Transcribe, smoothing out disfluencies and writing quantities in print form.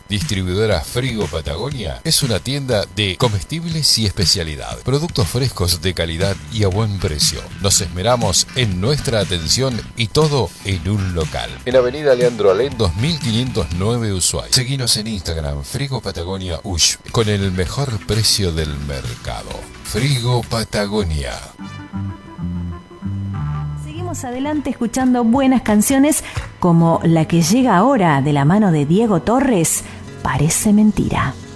Distribuidora Frigo Patagonia es una tienda de comestibles y especialidad. Productos frescos de calidad y a buen precio. Nos esmeramos en nuestra atención y todo en un local. En Avenida Leandro Alem 2509 Ushuaia. Seguinos en Instagram Frigo Patagonia Ush con el mejor precio del mercado. Frigo Patagonia. Seguimos adelante escuchando buenas canciones como la que llega ahora de la mano de Diego Torres, Parece mentira.